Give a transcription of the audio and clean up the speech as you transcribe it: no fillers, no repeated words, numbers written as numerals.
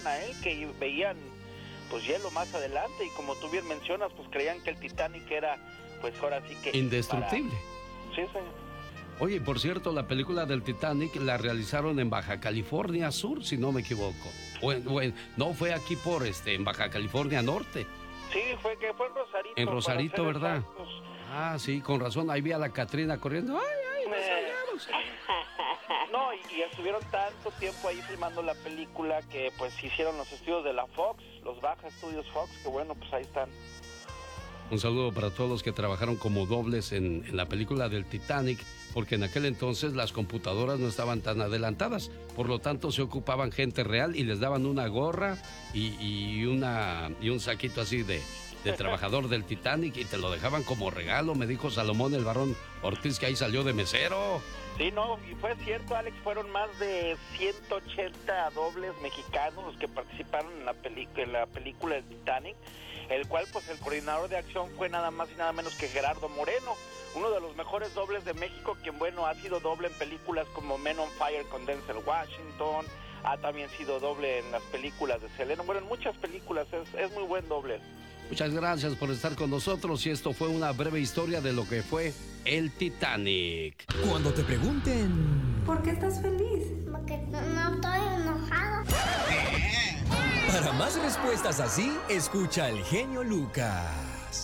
creían a él, que veían pues hielo más adelante, y como tú bien mencionas, pues creían que el Titanic era, pues ahora sí que... indestructible. Sí, señor. Oye, por cierto, la película del Titanic la realizaron en Baja California Sur, si no me equivoco. No, fue aquí en Baja California Norte. Sí, fue en Rosarito. En Rosarito, ¿verdad? Ah, sí, con razón. Ahí vi a la Catrina corriendo. ¡Ay, nos hallaron! No, y estuvieron tanto tiempo ahí filmando la película que pues hicieron los estudios de la Fox, los Baja Studios Fox, que bueno, pues ahí están. Un saludo para todos los que trabajaron como dobles en la película del Titanic, porque en aquel entonces las computadoras no estaban tan adelantadas, por lo tanto se ocupaban gente real y les daban una gorra y un saquito así de trabajador del Titanic y te lo dejaban como regalo, me dijo Salomón el Barón Ortiz, que ahí salió de mesero. Sí, no, y fue cierto, Alex, fueron más de 180 dobles mexicanos los que participaron en la película del Titanic, el cual pues el coordinador de acción fue nada más y nada menos que Gerardo Moreno, uno de los mejores dobles de México, quien bueno ha sido doble en películas como Men on Fire con Denzel Washington, ha también sido doble en las películas de Selena, bueno, en muchas películas, es muy buen doble. Muchas gracias por estar con nosotros y esto fue una breve historia de lo que fue el Titanic. Cuando te pregunten... ¿Por qué estás feliz? Porque no estoy enojado. Para más respuestas así, escucha al genio Lucas.